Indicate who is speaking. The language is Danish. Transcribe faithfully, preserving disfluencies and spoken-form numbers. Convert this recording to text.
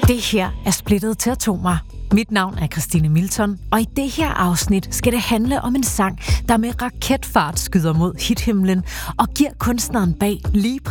Speaker 1: Det her er Splittet til atomer. Mit navn er Christine Milton, og i det her afsnit skal det handle om en sang, der med raketfart skyder mod hithimlen og giver kunstneren bag lige